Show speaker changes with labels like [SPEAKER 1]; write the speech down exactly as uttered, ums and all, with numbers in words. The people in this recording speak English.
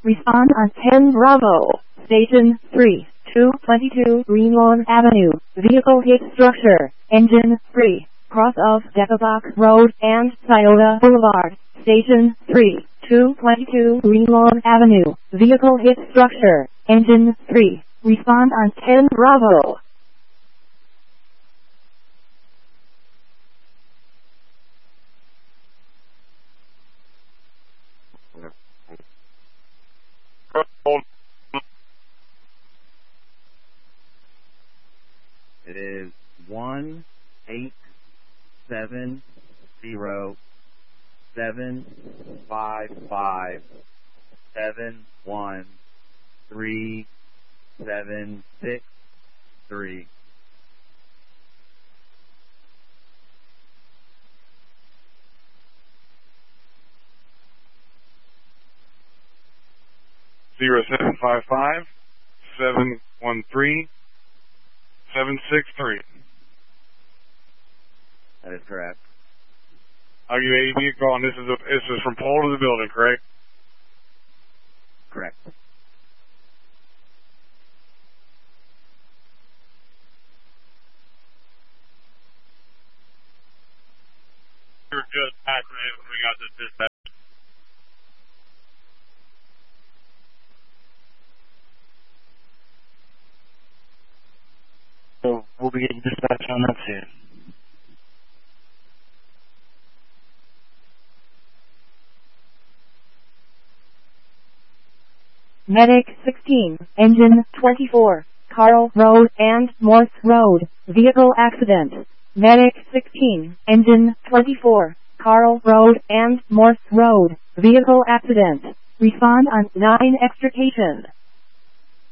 [SPEAKER 1] Respond on ten Bravo. Station three, two twenty-two Greenlawn Avenue. Vehicle hit structure. Engine free. Cross of Deckerbox Road and Scioto Boulevard. Station three, two twenty-two Greenlawn Avenue. Vehicle hit structure. Engine free. Respond on ten Bravo.
[SPEAKER 2] It is one eight seven zero seven five five seven one three seven six three.
[SPEAKER 3] Zero seven five five seven one three seven six three.
[SPEAKER 2] That is correct.
[SPEAKER 3] I'll give A B a call, and this is a, this is from pole to the building, correct?
[SPEAKER 2] Correct.
[SPEAKER 3] You're just activated when we got this dispatch.
[SPEAKER 4] So we'll be getting dispatch on that soon.
[SPEAKER 1] Medic sixteen, Engine twenty-four, Carl Road and Morse Road. Vehicle accident. Medic sixteen, Engine twenty-four, Carl Road and Morse Road. Vehicle accident. Respond on nine extrication.